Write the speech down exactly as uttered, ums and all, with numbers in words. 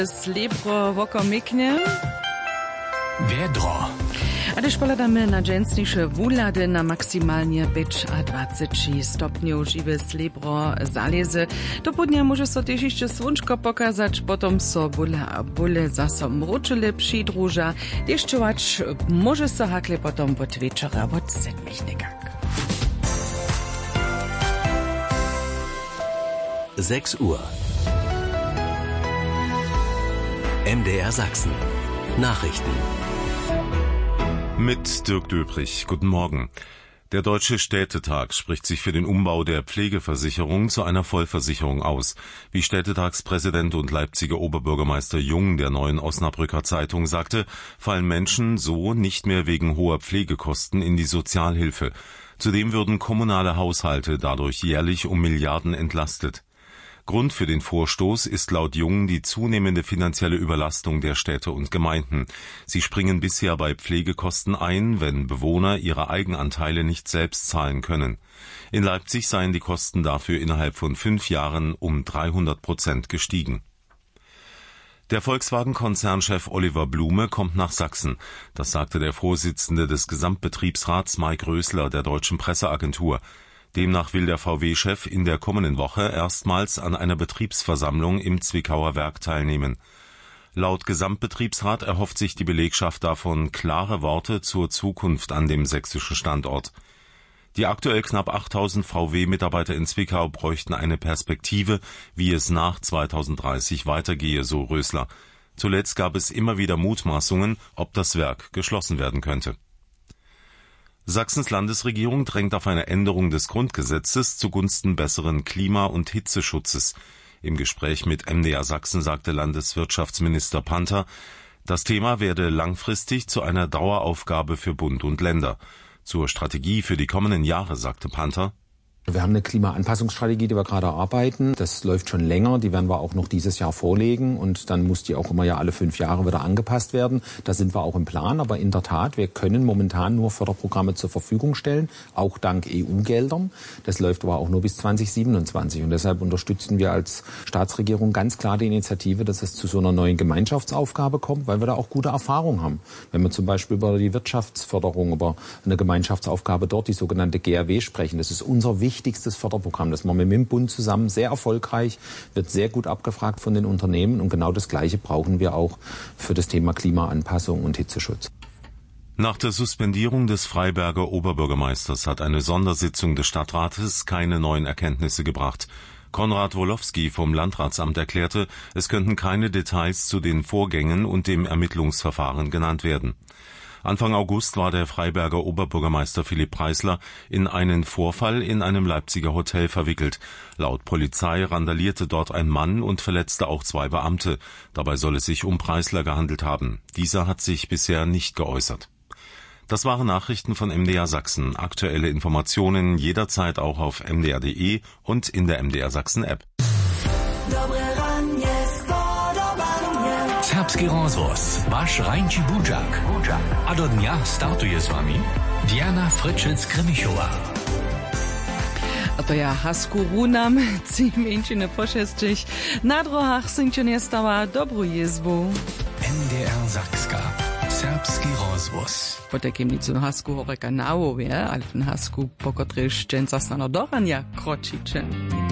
Slebro wokomiknie. Wiedro. A też poladamy na dżęsniejsze wulady na maksymalnie być a dwadzieścia stopniów żywe Slebro zalezy. Do południa może so też jeszcze słonczko pokazać, potem so bóle a bóle zaso mruczyli przydróża. Deszczować może so hakle potem od wieczora od siedmiu. sechs Uhr. M D R Sachsen. Nachrichten. Mit Dirk Döbrich. Guten Morgen. Der Deutsche Städtetag spricht sich für den Umbau der Pflegeversicherung zu einer Vollversicherung aus. Wie Städtetagspräsident und Leipziger Oberbürgermeister Jung der Neuen Osnabrücker Zeitung sagte, fallen Menschen so nicht mehr wegen hoher Pflegekosten in die Sozialhilfe. Zudem würden kommunale Haushalte dadurch jährlich um Milliarden entlastet. Grund für den Vorstoß ist laut Jung die zunehmende finanzielle Überlastung der Städte und Gemeinden. Sie springen bisher bei Pflegekosten ein, wenn Bewohner ihre Eigenanteile nicht selbst zahlen können. In Leipzig seien die Kosten dafür innerhalb von fünf Jahren um dreihundert Prozent gestiegen. Der Volkswagen-Konzernchef Oliver Blume kommt nach Sachsen. Das sagte der Vorsitzende des Gesamtbetriebsrats Mike Rösler der Deutschen Presseagentur. Demnach will der V W-Chef in der kommenden Woche erstmals an einer Betriebsversammlung im Zwickauer Werk teilnehmen. Laut Gesamtbetriebsrat erhofft sich die Belegschaft davon klare Worte zur Zukunft an dem sächsischen Standort. Die aktuell knapp achttausend V W-Mitarbeiter in Zwickau bräuchten eine Perspektive, wie es nach zweitausenddreißig weitergehe, so Rösler. Zuletzt gab es immer wieder Mutmaßungen, ob das Werk geschlossen werden könnte. Sachsens Landesregierung drängt auf eine Änderung des Grundgesetzes zugunsten besseren Klima- und Hitzeschutzes. Im Gespräch mit M D R Sachsen sagte Landeswirtschaftsminister Panther, das Thema werde langfristig zu einer Daueraufgabe für Bund und Länder. Zur Strategie für die kommenden Jahre sagte Panther: Wir haben eine Klimaanpassungsstrategie, die wir gerade erarbeiten. Das läuft schon länger. Die werden wir auch noch dieses Jahr vorlegen. Und dann muss die auch immer ja alle fünf Jahre wieder angepasst werden. Da sind wir auch im Plan. Aber in der Tat, wir können momentan nur Förderprogramme zur Verfügung stellen, auch dank E U-Geldern. Das läuft aber auch nur bis zweitausendsiebenundzwanzig. Und deshalb unterstützen wir als Staatsregierung ganz klar die Initiative, dass es zu so einer neuen Gemeinschaftsaufgabe kommt, weil wir da auch gute Erfahrungen haben. Wenn wir zum Beispiel über die Wirtschaftsförderung, über eine Gemeinschaftsaufgabe dort, die sogenannte G R W, sprechen. Das ist unser wichtigstes wichtigstes Förderprogramm. Das machen wir mit dem Bund zusammen, sehr erfolgreich, wird sehr gut abgefragt von den Unternehmen und genau das Gleiche brauchen wir auch für das Thema Klimaanpassung und Hitzeschutz. Nach der Suspendierung des Freiberger Oberbürgermeisters hat eine Sondersitzung des Stadtrates keine neuen Erkenntnisse gebracht. Konrad Wolowski vom Landratsamt erklärte, es könnten keine Details zu den Vorgängen und dem Ermittlungsverfahren genannt werden. Anfang August war der Freiberger Oberbürgermeister Philipp Preisler in einen Vorfall in einem Leipziger Hotel verwickelt. Laut Polizei randalierte dort ein Mann und verletzte auch zwei Beamte. Dabei soll es sich um Preisler gehandelt haben. Dieser hat sich bisher nicht geäußert. Das waren Nachrichten von M D R Sachsen. Aktuelle Informationen jederzeit auch auf m d r punkt d e und in der M D R Sachsen App. Serbski rozhlas, váš Rajnči Budžak. A do dňa startuje s vami Diana Frčec-Kremišová. A to ja hasku runam, ci menšine pošestich. Na drohach synče nestava dobru jezbu. M D R Sakska. Serbski rozhlas. Po takim nicu hasku hore kanału, ale ten hasku pokotriš dżęca stano dorania kročiče.